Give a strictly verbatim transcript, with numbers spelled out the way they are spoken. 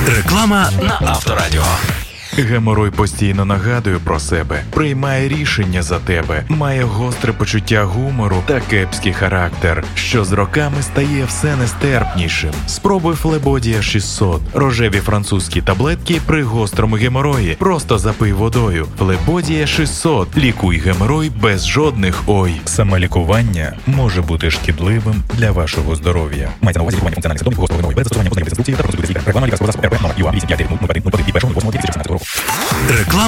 Реклама на Авторадіо. Геморой постійно нагадує про себе, приймає рішення за тебе, має гостре почуття гумору та кепський характер, що з роками стає все нестерпнішим. Спробуй Флебодія шістсот. Рожеві французькі таблетки при гострому геморої. Просто запий водою. Флебодія шістсот. Лікуй геморой без жодних ой. Самолікування може бути шкідливим для вашого здоров'я. Мається на увазі лікування функціональних симптомів гострого геморою без застосування позначних інструкцій та процедури з лікаря. Реклама лікарського засобу РП номер ю а вісім п'ять дев'ять нуль нуль один нуль один від першого листопада дві тисячі шістнадцятого року. Реклама